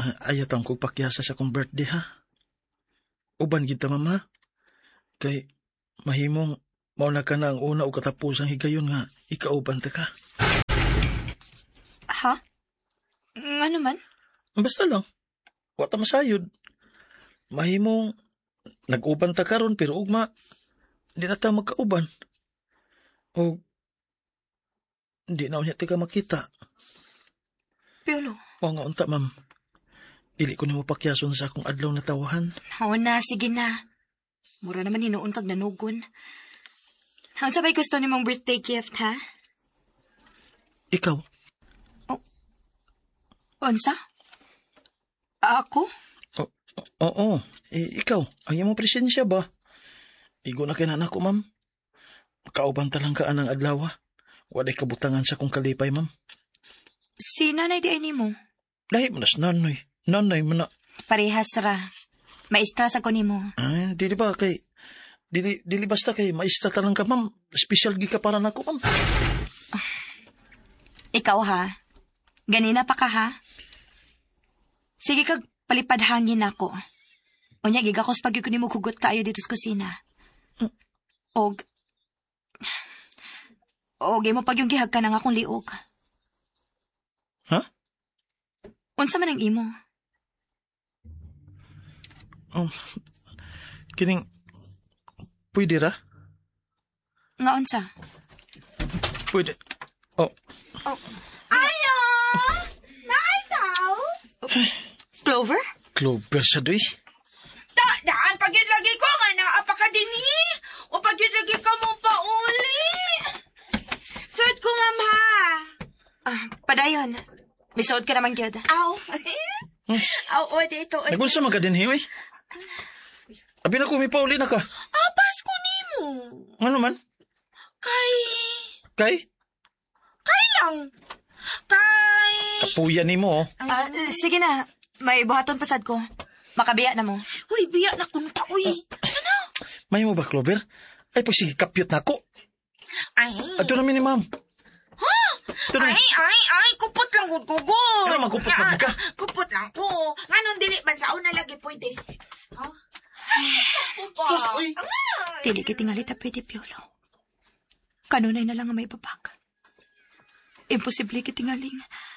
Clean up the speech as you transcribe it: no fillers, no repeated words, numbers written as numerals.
Ayatang ko pakyasa sa kong birthday, ha? Uban kita, mama. Kay mahimong mauna ka na ang una o katapusang higayon nga ikauban ta ka. Ha? Nga naman? Basta lang. Wata masayod. Mahimong nag-uban ta karon pero ugma di na ta magkauban. O di na unya ka makita. Piolo. O nga unta, ma'am. Dili ko nimo pakyason sa akong adlaw na tawahan. Oo na, sige na. Mura naman hinuon kag nanugon. Ang sabay gusto ni mong birthday gift, ha? Ikaw? Unsa? Ako? Oo. Ikaw, ang iyong presensya ba? Igo na kinanak ko, ma'am. Kauban talang ka anang adlaw. Waday kabutangan sa kong kalipay, ma'am. Si nanay di ay nimo? Lahi mo nas nanay. Nanay mo na. Parehas ra. Maestra sa ko nimo. Dili ba kay... Dili basta kay maestra talang ka, ma'am. Special gi ka para nako, ma'am. Ikaw, ha? Ganina pa ka, ha? Sige kag palipad hangin ako. Unya, gigakos pag yung nimo kugot kaayo dito sa kusina. Og mo pag yung gihag ka ng akong liog. Ha? Unsa man ang imo? Kining... Pwede ra? Nga unsa? Pwede. Ayo! Naitaw? Clover? Clover sa doy. Daan, pagyud lagi ko nga naapa ka din o pagyud lagi ka mo pa uli. Suot ko, ma'am, ha? Padayon. Misuod ka naman, gyud. Aw. Aw, o, dito. Nagunsa man ka din, hiyoy? Abi na kumipauli na ka. Pasko nimo. Ano man? Kay? Kay lang. Kapuya ni mo, oh. Sige na. May buhaton pasad ko. Makabiya na mo. Uy, biya na kunta, uy. Ano? May mo ba, Clover? Ay, pag sige, kapyot na ako. Ay. Ato namin ni ma'am. Ha? Ay, kupot lang ko, gugod. Ano, magkupot na ka? Kupot lang ko. Nganon, dili, bansaon na lagi pwede. Ha? Kupa. Uy. Dili kitingali ta pwede, Piolo. Kanunay na lang ang may babag. Imposible kitingaling